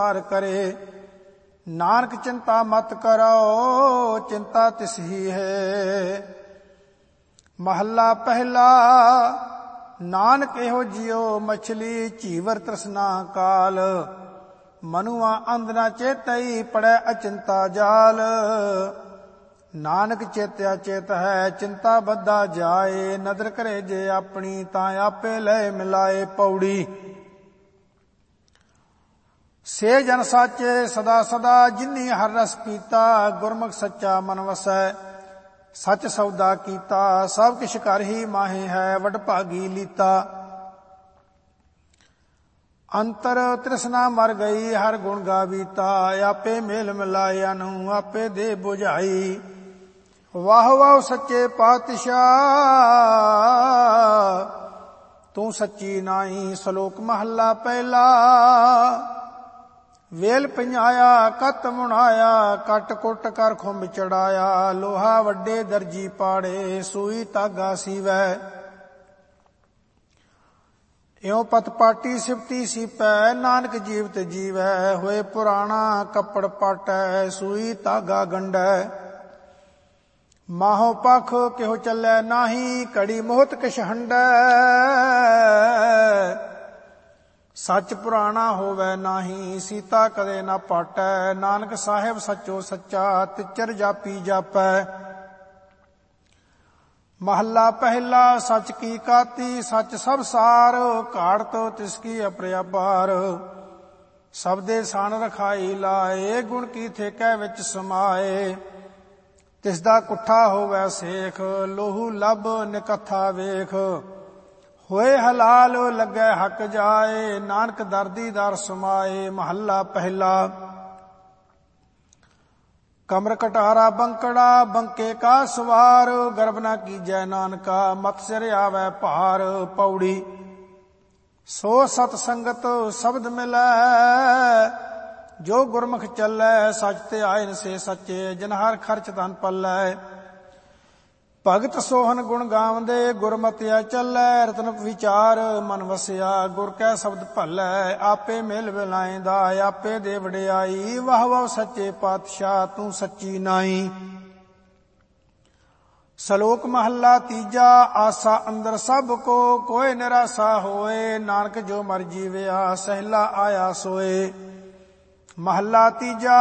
करे। नानक चिंता मत करो चिंता तिस ही है। महला पहला नानक एहो जियो मछली चीवर तृष्णा काल। मनुआ अंध न चेतई पड़े अचिंता जाल। नानक चेत्या चेत है चिंता बद्धा जाए। नदर करे जे अपनी तां आपे लय मिलाए। पौड़ी से जन साचे सदा सदा जिन्नी हर रस पीता। गुरमुख सच्चा मन वसै सच सौदा कीता। सब किश कर ही माहे है वड भागी लीता। अंतर तृष्णा मर गई हर गुण गावीता। आपे मेल मिलाया नू आपे दे बुझाई। वाह वाह सच्चे पातशाह तू सच्ची नाई। सलोक महला पहला वेल पंजाया कत मुनाया। कट कुट कर खुंब चढ़ाया। लोहा वड्डे दर्जी पाड़े सूई धागा सीवै। इਉਂ पत पाटी सिफती सीपै नानक जीवत जीवै। होए पुराना कपड़ पाटै सूई धागा गंढै। माहो पख किहो चलै नाही घड़ी मोहत किश हंडै। सच पुराना होवै नाही सीता कदे ना पाटै। नानक साहिब सचो सच्चा तिचर जापी जापै। महला पहला सच की काती सच सब सार। घाड़त तिसकी अपरियाबार। सबदे सान रखाई लाए गुण की ठेकै विच समाए। तिसदा कुठा होवै सेख लोहू लभ निकथा वेख। होए हलाल लगे हक जाए नानक दर्दी दर समाए। महला पहला कमर कटारा बंकड़ा बंके का सवार। गर्भ न कीजै नानका मत सिर आवै भार। पौड़ी सो सत संगत शब्द मिलै जो गुरमुख चलै। सच ते आयन से सच्चे जिन हर खर्च धन पल्लै। भगत सोहन गुण गावंदे गुरमतिया चलै। रतन विचार मन वसिया गुर कै शब्द भलै। आपे मेल मिलाएंदा आपे दे वडियाई। वाह वाह सच्चे पातशाह तू सच्ची नाई। सलोक महला तीजा आसा अंदर सब को कोय निराशा होए। नानक जो मर जीविया सहला आया सोए। महला तीजा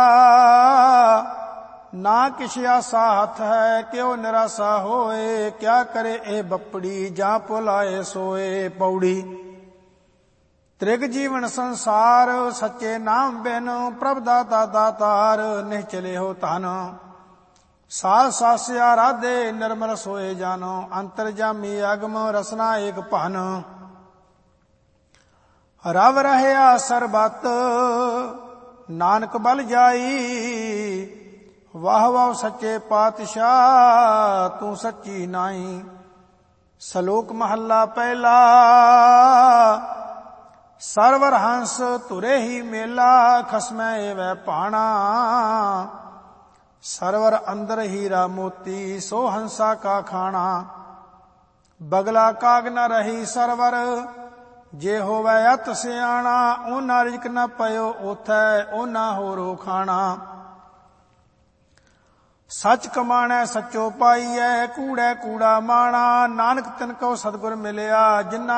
ना किश आसा हथ है क्यों निराशा होए। क्या करे ए बपड़ी जा पुलाए सोए। पौड़ी त्रिग जीवन संसार सच्चे नाम बिन प्रभ दाता दातार। निश्चले हो धन सास सास्या राधे निर्मल सोए जानो। अंतर जामी अगम रसना एक भन। रव रहया सरबत नानक बल जाई। वाह वाह सच्चे पातशाह तू सच्ची नाई। सलोक महला पहला सरवर हंस तुरे ही मेला। खसमै एवै पाणा सरवर अंदर हीरा मोती सो हंसा का खाना। बगला काग न रही सरवर जे होवै अत सियाणा। ओना रिजक न पयो ओथै ओना होरो खाना। सच कमाणै सच्चो पाईऐ कूड़ै कूड़ा माणा। नानक तिन को सतगुर मिलिया जिन्ना